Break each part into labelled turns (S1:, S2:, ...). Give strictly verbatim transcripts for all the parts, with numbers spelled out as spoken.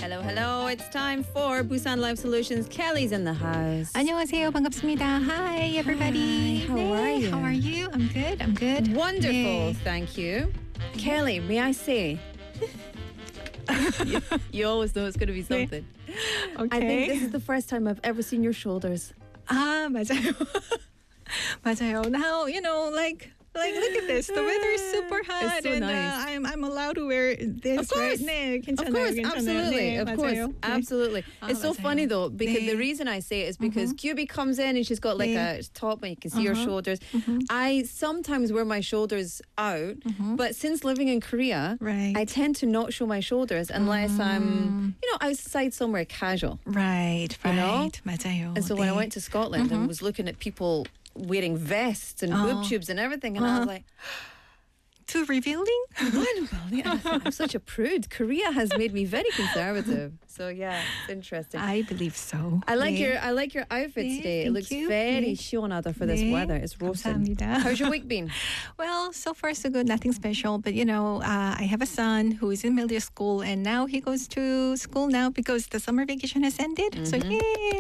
S1: Hello, hello. It's time for Busan Life Solutions. Kelly's in the house.
S2: 안녕하세요. 반갑습니다. Hi, everybody.
S1: Hi, how
S2: 네,
S1: are you?
S2: How are you? I'm good. I'm good.
S1: Wonderful,
S2: 네.
S1: thank you. Kelly, may I say? you, you always know it's going to be something.
S2: Okay.
S1: I think this is the first time I've ever seen your shoulders.
S2: 아, 맞아요. 맞아요. Now, you know, like Like, look at this. The weather is super hot.
S1: It's so
S2: and
S1: nice.
S2: uh, I'm, I'm allowed to wear this,
S1: Of course.
S2: right? 네, 괜찮아요.
S1: Of course,
S2: 괜찮아요.
S1: absolutely.
S2: 네,
S1: Of
S2: 맞아요.
S1: course,
S2: 네.
S1: absolutely.
S2: 아,
S1: It's so
S2: 맞아요.
S1: funny though, because
S2: 네.
S1: the reason I say it is because Q B comes in and she's got like
S2: 네.
S1: a top and you can see her
S2: Uh-huh.
S1: shoulders.
S2: Mhm.
S1: I sometimes wear my shoulders out,
S2: Mhm.
S1: but since living in Korea,
S2: Right.
S1: I tend to not show my shoulders unless I'm,
S2: Mm.
S1: you know, outside somewhere casual.
S2: Right,
S1: You know?
S2: right. 맞아요.
S1: And so when I
S2: 네.
S1: went to Scotland and
S2: Mhm.
S1: was looking at people wearing vests and
S2: Oh.
S1: boob tubes and everything, and I was
S2: Uh-huh.
S1: like,
S2: Too revealing?
S1: unbelievable. I thought, I'm such a prude. Korea has made me very conservative. So yeah, it's interesting.
S2: I believe so.
S1: I like
S2: 네.
S1: your I like your outfit
S2: 네,
S1: today. It
S2: thank
S1: looks
S2: you.
S1: very
S2: 네.
S1: 시원하다 for this
S2: 네,
S1: weather. It's roasting.
S2: 감사합니다.
S1: How's your week been?
S2: Well, so far so good. Nothing special, but you know, uh, I have a son who is in middle school, and now he goes to school now because the summer vacation has ended. So yay!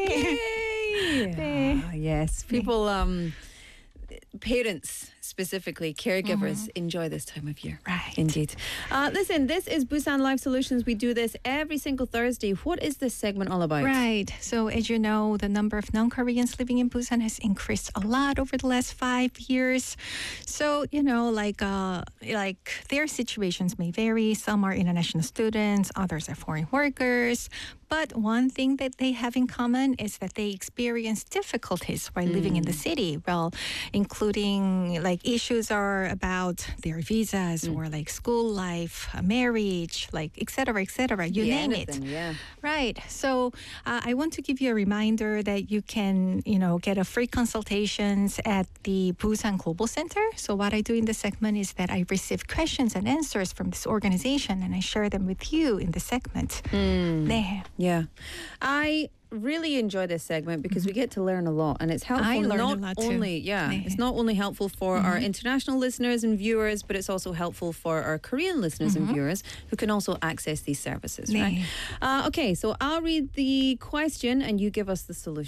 S1: Yay!
S2: 네.
S1: Ah, yes, people, um, parents specifically, caregivers enjoy this time of year.
S2: Right.
S1: Indeed. Uh, listen, this is Busan Life Solutions. We do this every single Thursday. What is this segment all about?
S2: Right. So as you know, the number of non-Koreans living in Busan has increased a lot over the last five years. So, you know, like uh, like their situations may vary. Some are international students, others are foreign workers. But one thing that they have in common is that they experience difficulties while living in the city. Well, including like issues are about their visas or like school life, uh, marriage, like et cetera, et cetera. You
S1: Yeah,
S2: name
S1: anything,
S2: it.
S1: Yeah.
S2: Right. So uh, I want to give you a reminder that you can, you know, get a free consultations at the Busan Global Center. So what I do in this segment is that I receive questions and answers from this organization and I share them with you in the segment. 네.
S1: Yeah. I really enjoy this segment because we get to learn a lot and it's helpful.
S2: I learn a
S1: not
S2: lot too.
S1: only, yeah,
S2: 네.
S1: it's not only helpful for our international listeners and viewers, but it's also helpful for our Korean listeners and viewers who can also access these services,
S2: 네.
S1: right? Uh, okay, so I'll read the question and you give us the solution.